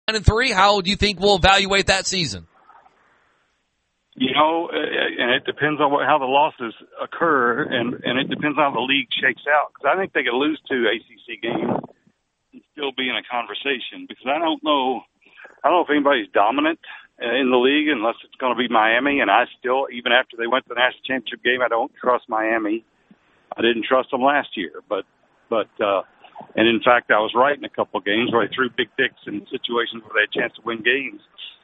9-3. How do you think we'll evaluate that season? You know, and it depends on how the losses occur, and it depends on how the league shakes out. Because I think they could lose 2 ACC games and still be in a conversation. Because I don't know if anybody's dominant in the league unless it's going to be Miami. And I still, even after they went to the national championship game, I don't trust Miami. I didn't trust them last year, and in fact, I was right in a couple of games where I threw big picks in situations where they had a chance to win games.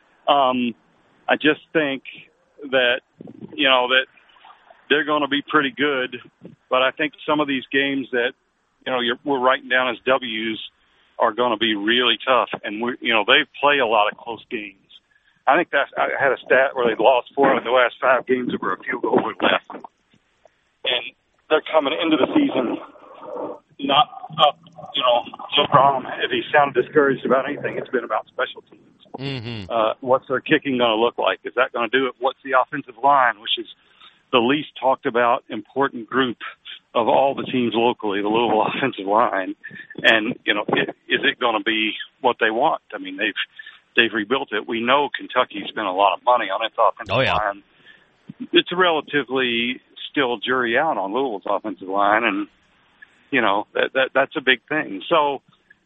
I just think that they're going to be pretty good, but I think some of these games that we're writing down as W's are going to be really tough, and they play a lot of close games. I think I had a stat where they lost 4 of the last 5 games that were a field goal left, and they're coming into the season not up, so Brom, if he sounded discouraged about anything, it's been about special teams. Mm-hmm. What's their kicking going to look like? Is that going to do it? What's the offensive line, which is the least talked about important group of all the teams locally, the Louisville offensive line? And, is it going to be what they want? I mean, they've rebuilt it. We know Kentucky spent a lot of money on its offensive line. It's relatively still jury out on Louisville's offensive line, and that's a big thing. So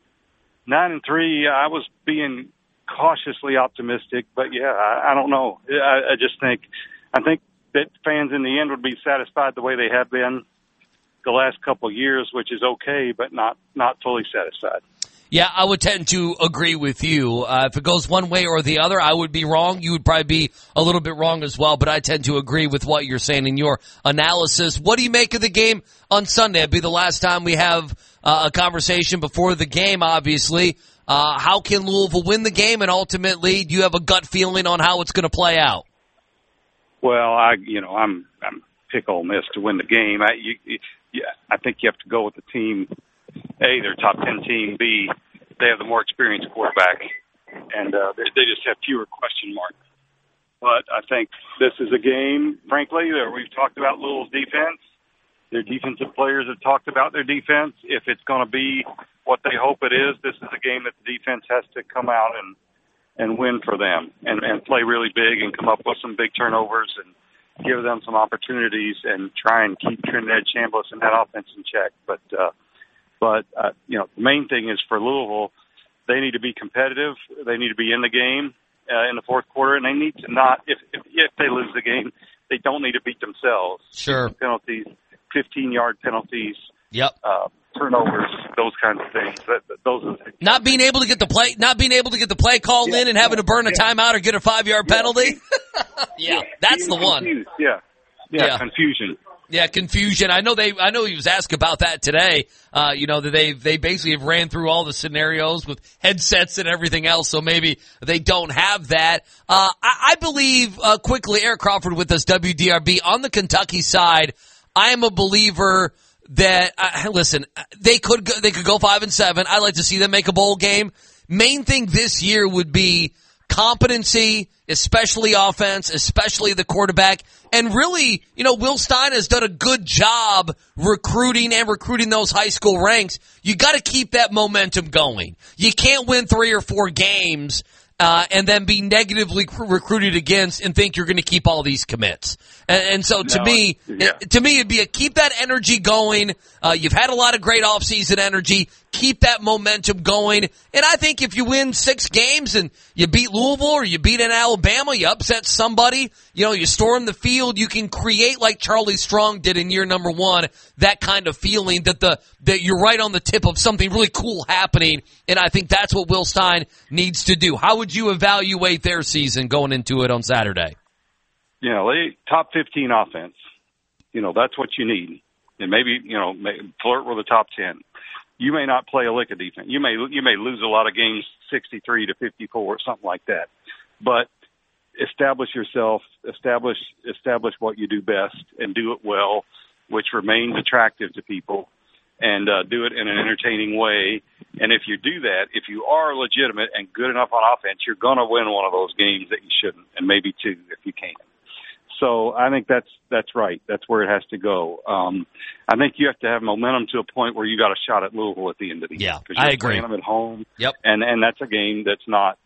9-3, I was being cautiously optimistic, but I don't know. I think that fans in the end would be satisfied the way they have been the last couple of years, which is okay, but not fully satisfied. Yeah, I would tend to agree with you. If it goes one way or the other, I would be wrong. You would probably be a little bit wrong as well, but I tend to agree with what you're saying in your analysis. What do you make of the game on Sunday? It'll be the last time we have a conversation before the game, obviously. How can Louisville win the game, and ultimately, do you have a gut feeling on how it's going to play out? Well, I'm pick Ole Miss to win the game. I think you have to go with the team. A, they're top 10 team. B, they have the more experienced quarterback, and they just have fewer question marks. But I think this is a game, frankly, that we've talked about Louisville's defense. Their defensive players have talked about their defense. If it's going to be what they hope it is, this is a game that the defense has to come out and win for them and play really big and come up with some big turnovers and give them some opportunities and try and keep Trinidad Chambliss in that offense in check. But the main thing is for Louisville, they need to be competitive. They need to be in the game in the fourth quarter, and they need to not, if they lose the game, they don't need to beat themselves. Sure. Penalties, 15-yard penalties. Yep. Turnovers, those kinds of things. Those are the things. Not being able to get the play called in and having to burn a timeout or get a 5-yard penalty. That's the one. Confusion. Yeah, confusion. I know he was asked about that today. That they basically have ran through all the scenarios with headsets and everything else, so maybe they don't have that. I believe quickly, Eric Crawford with us, WDRB on the Kentucky side. I am a believer that listen, they could go 5-7. I'd like to see them make a bowl game. Main thing this year would be competency, especially offense, especially the quarterback. And really, Will Stein has done a good job recruiting those high school ranks. You got to keep that momentum going. You can't win 3 or 4 games and then be negatively recruited against and think you're going to keep all these commits. And so to me, it'd be keep that energy going. You've had a lot of great off-season energy. Keep that momentum going. And I think if you win 6 games and you beat Louisville or you beat an Alabama, you upset somebody, you storm the field, you can create like Charlie Strong did in year number 1, that kind of feeling that you're right on the tip of something really cool happening. And I think that's what Will Stein needs to do. How would you evaluate their season going into it on Saturday? Top 15 offense. That's what you need. And maybe, flirt with the top 10. You may not play a lick of defense. You may lose a lot of games 63-54 or something like that. But establish yourself, establish what you do best and do it well, which remains attractive to people, and do it in an entertaining way. And if you do that, if you are legitimate and good enough on offense, you're going to win one of those games that you shouldn't, and maybe 2 if you can. So I think that's right. That's where it has to go. I think you have to have momentum to a point where you got a shot at Louisville at the end of the year. Yeah, I agree. Playing them at home. Yep. And that's a game that's not